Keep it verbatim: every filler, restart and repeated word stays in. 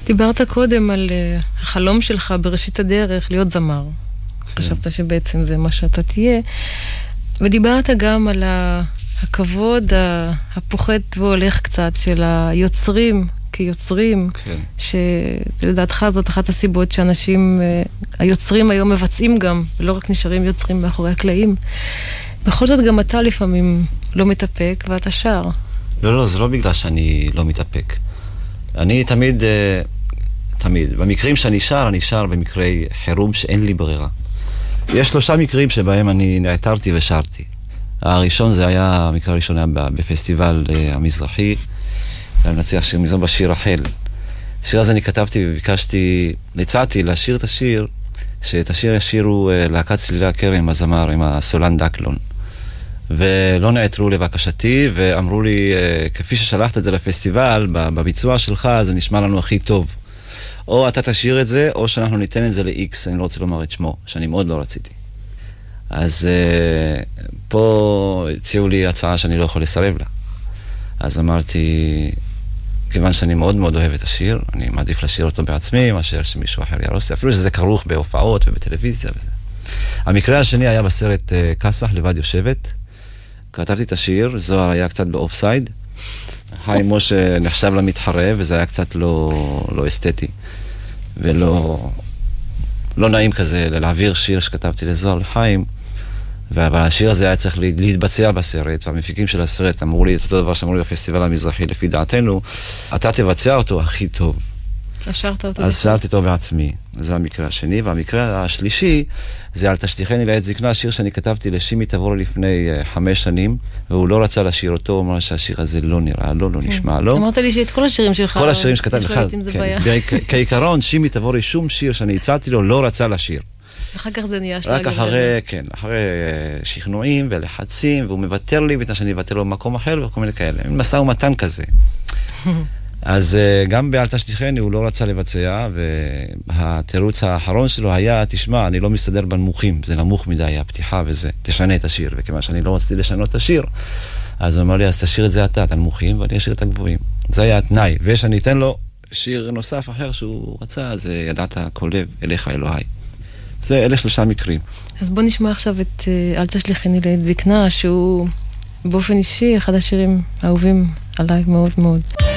דיברת קודם על uh, החלום שלך בראשית הדרך להיות זמר. כן. חשבת שבעצם זה מה שאתה תהיה. ודיברת גם על הכבוד הפוחת והולך קצת של היוצרים כיוצרים, כן. שלדעתך זאת אחת הסיבות שאנשים, היוצרים היום מבצעים גם, ולא רק נשארים יוצרים מאחורי הקלעים. בכל זאת גם אתה לפעמים לא מתאפק ואתה שר. לא, לא, זה לא בגלל שאני לא מתאפק. אני תמיד, תמיד, במקרים שאני שר, אני שר במקרי חירום שאין לי ברירה. יש שלושה מקרים שבהם אני נעתרתי ושרתי. הראשון זה היה, המקרה הראשון היה בפסטיבל המזרחי, נצליח שיר מזון בשיר רחל. השיר הזה אני כתבתי וביקשתי, הצעתי לשיר את השיר, שאת השיר ישירו להקת צלילי הכרם, הזמר, עם הסולן דקלון. ולא נעתרו לבקשתי, ואמרו לי, כפי ששלחת את זה לפסטיבל, בביצוע שלך, זה נשמע לנו הכי טוב. או אתה תשאיר את זה, או שאנחנו ניתן את זה ל-X, אני לא רוצה לומר את שמו, שאני מאוד לא רציתי. אז uh, פה הציעו לי הצעה שאני לא יכול לסרב לה. אז אמרתי, כיוון שאני מאוד מאוד אוהב את השיר, אני מעדיף לשיר אותו בעצמי, מאשר שמישהו אחר ירוס, אפילו שזה כרוך בהופעות ובטלוויזיה וזה. המקרה השני היה בסרט uh, קסח, לבד יושבת. כתבתי את השיר, זוהר היה קצת באופסייד. חיים משה נחשב למתחרה, וזה היה קצת לא, לא אסתטי. ולא לא נעים כזה להעביר שיר שכתבתי לזוהר לחיים. אבל השיר הזה היה צריך להתבצע בסרט, והמפיקים של הסרט אמרו לי את אותו דבר שאמרו לי בפסטיבל המזרחי, לפי דעתנו, אתה תבצע אותו הכי טוב. אז שרת אותו. אז שרתי אותו בעצמי. זה המקרה השני. והמקרה השלישי, זה על תשליכני לעת זקנה, שיר שאני כתבתי לשימי תבור לפני uh, חמש שנים, והוא לא רצה לשיר אותו, הוא אמר שהשיר הזה לא נראה, לא, לא נשמע, לא. אמרת לי שאת כל השירים שלך, כל השירים שכתבתי לך, כעיקרון, שימי תבורי, שום שיר שאני הצעתי לו, לא רצה לשיר. אחר כך זה נהיה שלג. רק אחרי, כן, אחרי שכנועים ולחצים, והוא מבטר לי, בתנאי שאני אבטר לו במקום אחר, וכל מיני כאלה. מסע ומתן כזה. אז גם באל תשליכני הוא לא רצה לבצע, והתירוץ האחרון שלו היה, תשמע, אני לא מסתדר בנמוכים, זה נמוך מדי, הפתיחה וזה, תשנה את השיר, וכמה שאני לא רציתי לשנות את השיר, אז הוא אמר לי, אז תשאיר את זה אתה, את הנמוכים, ואני אשאיר את הגבוהים. זה היה התנאי, ושאני אתן לו שיר נוסף אחר שהוא רצה, אז ידעת קולב אליך אלוהי. זה אלה שלושה מקרים. אז בוא נשמע עכשיו את אל תשליכני לעת זקנה, שהוא באופן אישי אחד השירים האהובים עליי מאוד מאוד.